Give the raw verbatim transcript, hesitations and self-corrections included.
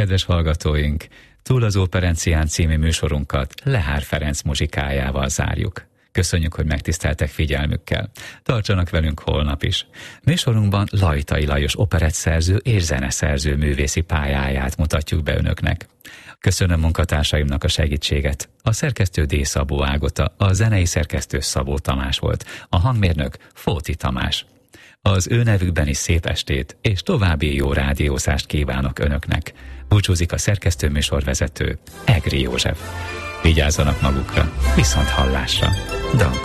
Kedves hallgatóink, Túl az Operencián című műsorunkat Lehár Ferenc muzsikájával zárjuk. Köszönjük, hogy megtiszteltek figyelmükkel. Tartsanak velünk holnap is. Műsorunkban Lajtai Lajos operettszerző és zeneszerző művészi pályáját mutatjuk be önöknek. Köszönöm munkatársaimnak a segítséget. A szerkesztő D. Szabó Ágota, a zenei szerkesztő Szabó Tamás volt, a hangmérnök Fóti Tamás. Az ő nevükben is szép estét és további jó rádiózást kívánok önöknek. Búcsúzik a szerkesztő műsorvezető Egri József. Vigyázzanak magukra, viszont hallásra. Dank.